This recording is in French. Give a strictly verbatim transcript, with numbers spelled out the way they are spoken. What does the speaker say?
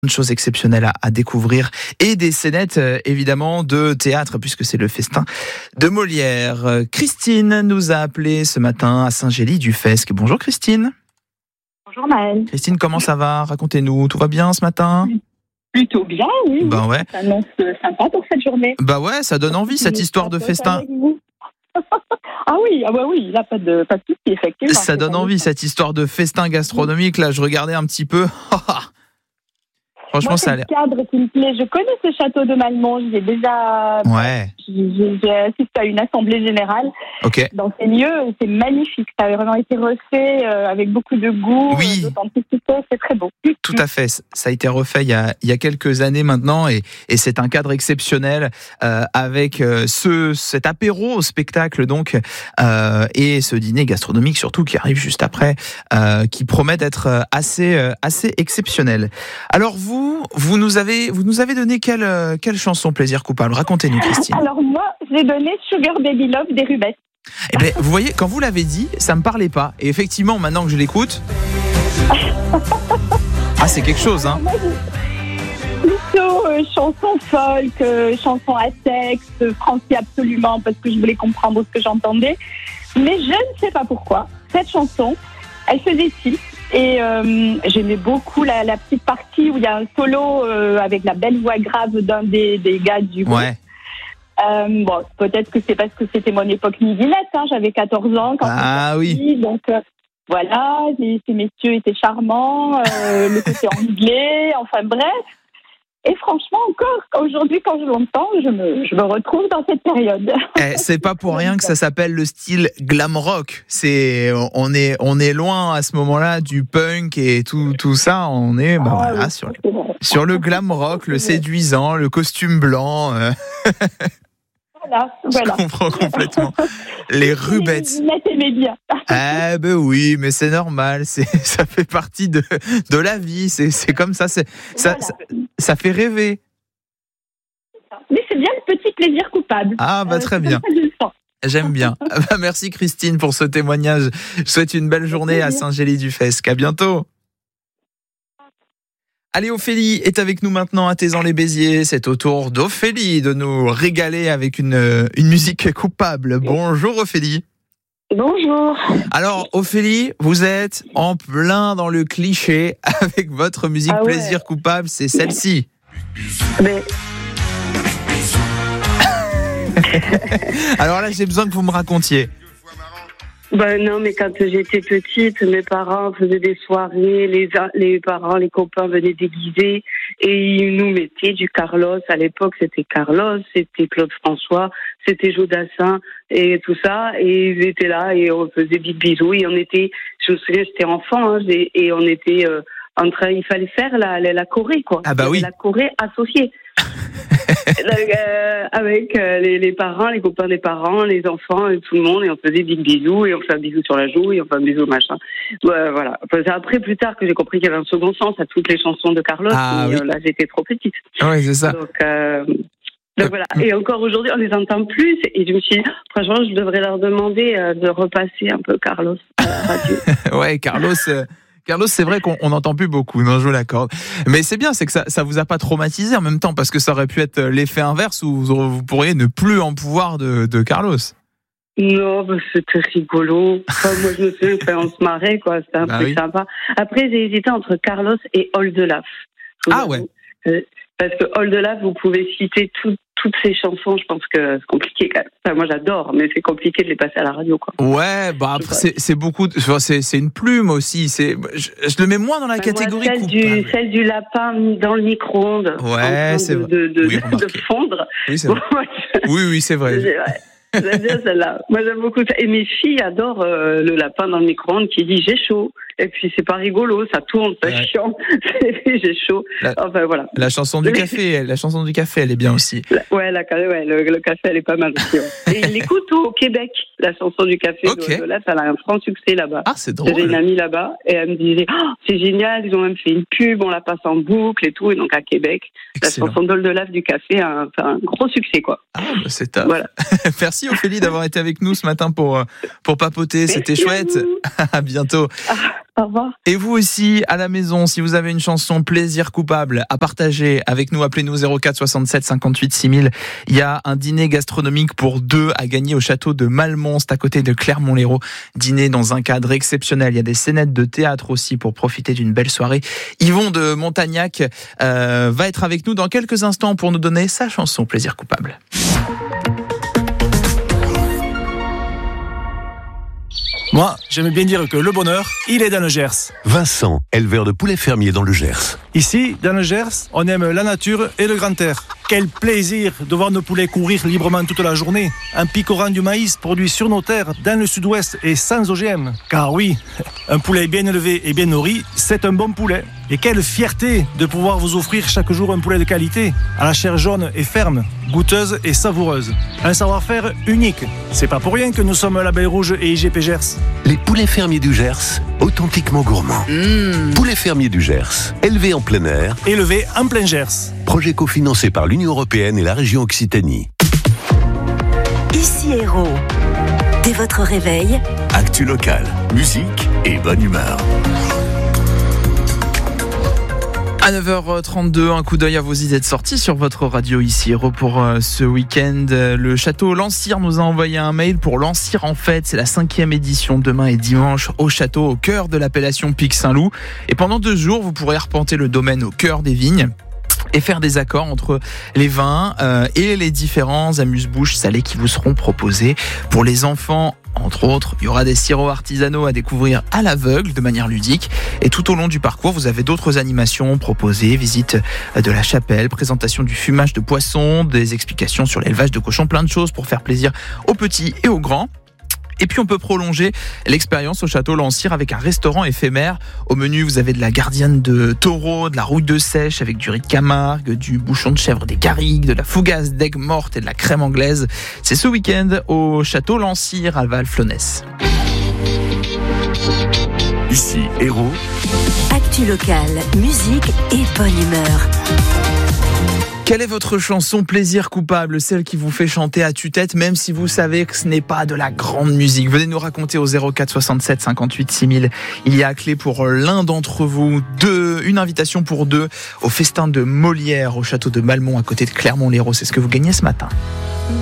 de choses exceptionnelles à, à découvrir et des scénettes euh, évidemment de théâtre puisque c'est le festin de Molière. Euh, Christine nous a appelé ce matin à Saint-Gély-du-Fesque. Bonjour Christine. Bonjour Maëlle. Christine, comment ça va? Racontez-nous, tout va bien ce matin? Plutôt bien, oui. Bah ouais. Ça annonce sympa pour cette journée. Bah ouais, ça donne envie cette histoire de festin. Ah oui, ah bah oui, là pas de pas de souci effectivement. Ça donne envie cette histoire de festin gastronomique. Là, je regardais un petit peu. Franchement, Moi, ça a c'est l'air. le cadre qui me plaît. Je connais ce château de Malmont. J'ai déjà Ouais. j'ai, j'ai assisté à une assemblée générale Ok. dans ces lieux. C'est magnifique. Ça a vraiment été refait euh, avec beaucoup de goût, Oui. euh, d'authenticité. C'est très beau. Tout à fait. Ça a été refait il y a, il y a quelques années maintenant et, et c'est un cadre exceptionnel euh, avec euh, ce, cet apéro au spectacle donc euh, et ce dîner gastronomique surtout qui arrive juste après, euh, qui promet d'être assez euh, assez exceptionnel. Alors vous, vous nous avez vous nous avez donné quelle quelle chanson plaisir coupable? Racontez-nous Christine. Alors moi, j'ai donné Sugar Baby Love des Rubettes. Eh ben vous voyez, quand vous l'avez dit, ça me parlait pas et effectivement maintenant que je l'écoute. Ah, c'est quelque chose, hein. Plutôt euh, chanson folk, euh, chanson à texte, français absolument, parce que je voulais comprendre ce que j'entendais. Mais je ne sais pas pourquoi, cette chanson, elle faisait tilt. Et euh, j'aimais beaucoup la, la petite partie où il y a un solo euh, avec la belle voix grave d'un des, des gars du groupe. Ouais. Euh, bon, peut-être que c'est parce que c'était mon époque midinette, hein, j'avais quatorze ans quand Ah sorti, oui. donc euh, voilà, ces, ces messieurs étaient charmants, euh, le côté anglais, enfin bref. Et franchement, encore aujourd'hui, quand je l'entends, je me, je me retrouve dans cette période. Eh, c'est pas pour rien que ça s'appelle le style glam rock. C'est, on est, on est loin à ce moment-là du punk et tout, tout ça. On est, bah Ah, voilà, oui, sur, le, c'est vrai. sur le glam rock, le séduisant, le costume blanc. Euh, Voilà, je voilà. comprends complètement. Les Rubettes. Là, t'aimais bien. Eh ben oui, mais c'est normal. C'est, ça fait partie de, de la vie. C'est, c'est comme ça. C'est, ça, Voilà. ça, ça fait rêver. Mais c'est bien le petit plaisir coupable. Ah bah Euh, très c'est bien. comme ça que je le sens. J'aime bien. Merci Christine pour ce témoignage. Je souhaite une belle journée à Saint-Gély-du-Fesque. À bientôt. Allez, Ophélie est avec nous maintenant à Thézan-les-Béziers. C'est au tour d'Ophélie de nous régaler avec une, une musique coupable. Bonjour Ophélie. Bonjour. Alors Ophélie, vous êtes en plein dans le cliché avec votre musique Ah ouais. plaisir coupable, c'est celle-ci. Mais Alors là, j'ai besoin que vous me racontiez. Ben non, mais quand j'étais petite, mes parents faisaient des soirées, les, les parents, les copains venaient déguisés et ils nous mettaient du Carlos. À l'époque, c'était Carlos, c'était Claude François, c'était Jodassin et tout ça. Et ils étaient là et on faisait des bisous et on était, je me souviens, j'étais enfant hein, et on était euh, en train, il fallait faire la, la, la choré, quoi. Ah bah oui. La choré associée. euh, avec euh, les, les parents, les copains des parents, les enfants, et tout le monde, et on faisait des bisous, et on fait un bisou sur la joue, et on fait un bisou machin. Ouais, voilà. Enfin, c'est après, plus tard, que j'ai compris qu'il y avait un second sens à toutes les chansons de Carlos, Ah, mais oui. euh, là, j'étais trop petite. Oui, c'est ça. Donc, euh, donc voilà. Et encore aujourd'hui, on les entend plus, et je me suis dit, franchement, je devrais leur demander euh, de repasser un peu Carlos à la radio. Ouais, Carlos. Euh... Carlos, c'est vrai qu'on n'entend plus beaucoup, non, je vous l'accorde. Mais c'est bien, c'est que ça, ça vous a pas traumatisé en même temps, parce que ça aurait pu être l'effet inverse où vous, vous pourriez ne plus en pouvoir de, de Carlos. Non, bah, c'était rigolo. Enfin, moi, je me souviens, enfin, on se marrait, quoi. C'était un Bah truc oui. sympa. Après, j'ai hésité entre Carlos et Oldelaf. Ah ouais. Euh, Parce que Oldelaf, vous pouvez citer tout, toutes ces chansons. Je pense que c'est compliqué quand même. Enfin, moi, j'adore, mais c'est compliqué de les passer à la radio, quoi. Ouais, bah après, c'est, c'est beaucoup, de, c'est, c'est une plume aussi. C'est, je, je le mets moins dans la Enfin, catégorie moi, celle, coupable. du, celle du lapin mis dans le micro-ondes. Ouais, en train c'est de, vrai. de, de, Oui, de, remarquez. de fondre. Oui, c'est vrai. Moi, je- Oui, oui, c'est vrai. c'est vrai. J'aime bien celle-là. Moi, j'aime beaucoup ça. Et mes filles adorent euh, le lapin dans le micro-ondes qui dit j'ai chaud. Et puis, c'est pas rigolo, ça tourne, c'est Ouais. chiant. j'ai chaud. La- Enfin, voilà. La chanson du café, elle, la chanson du café, elle est bien aussi. La- ouais, la, ouais le, le café, elle est pas mal aussi. Ouais. Et ils l'écoutent au Québec, la chanson du café. Ok. De, de là, ça a un franc succès là-bas. Ah, c'est J'avais une drôle. amie là-bas et elle me disait oh, c'est génial, ils ont même fait une pub, on la passe en boucle et tout. Et donc à Québec, Excellent. la chanson d'Oldelaf du café a un, fait un gros succès, quoi. Ah, bah, c'est top. Voilà. Merci Ophélie d'avoir été avec nous ce matin pour, pour papoter. C'était Merci à chouette. vous. À bientôt. Ah. Au revoir. Et vous aussi, à la maison, si vous avez une chanson plaisir coupable à partager avec nous, appelez-nous zéro quatre soixante-sept cinquante-huit six mille. Il y a un dîner gastronomique pour deux à gagner au château de Malmont, c'est à côté de Clermont-Lérault. Dîner dans un cadre exceptionnel. Il y a des scénettes de théâtre aussi pour profiter d'une belle soirée. Yvon de Montagnac euh, va être avec nous dans quelques instants pour nous donner sa chanson plaisir coupable. Moi, j'aime bien dire que le bonheur, il est dans le Gers. Vincent, éleveur de poulets fermiers dans le Gers. Ici, dans le Gers, on aime la nature et le grand air. Quel plaisir de voir nos poulets courir librement toute la journée, en picorant du maïs produit sur nos terres, dans le sud-ouest et sans O G M. Car oui, un poulet bien élevé et bien nourri, c'est un bon poulet. Et quelle fierté de pouvoir vous offrir chaque jour un poulet de qualité, à la chair jaune et ferme, goûteuse et savoureuse. Un savoir-faire unique. C'est pas pour rien que nous sommes Label Rouge et I G P Gers. Les poulets fermiers du Gers, authentiquement gourmands. Mmh. Poulets fermiers du Gers, élevés en plein air. Élevés en plein Gers. Projet cofinancé par l'Union européenne et la région Occitanie. Ici Héros. Dès votre réveil, actu local, musique et bonne humeur. À neuf heures trente-deux, un coup d'œil à vos idées de sortie sur votre radio ici Héros pour euh, ce week-end. Le château Lancire nous a envoyé un mail pour Lancire en fête. C'est la cinquième édition demain et dimanche au château au cœur de l'appellation Pic Saint-Loup. Et pendant deux jours, vous pourrez arpenter le domaine au cœur des vignes et faire des accords entre les vins euh, et les différents amuse-bouches salés qui vous seront proposés. Pour les enfants, entre autres, il y aura des sirops artisanaux à découvrir à l'aveugle de manière ludique. Et tout au long du parcours, vous avez d'autres animations proposées, visite de la chapelle, présentation du fumage de poissons, des explications sur l'élevage de cochons, plein de choses pour faire plaisir aux petits et aux grands. Et puis on peut prolonger l'expérience au château Lancire avec un restaurant éphémère. Au menu, vous avez de la gardienne de taureau, de la rouille de sèche avec du riz de Camargue, du bouchon de chèvre des garrigues, de la fougasse d'aigues mortes et de la crème anglaise. C'est ce week-end au château Lancire à Val-Flonès. Ici Héros. actu local, musique et bonne humeur. Quelle est votre chanson plaisir coupable, celle qui vous fait chanter à tue-tête, même si vous savez que ce n'est pas de la grande musique? Venez nous raconter au zéro quatre soixante-sept cinquante-huit six mille. Il y a à clé pour l'un d'entre vous deux, une invitation pour deux au festin de Molière au château de Malmont à côté de Clermont-Lérault. C'est ce que vous gagnez ce matin.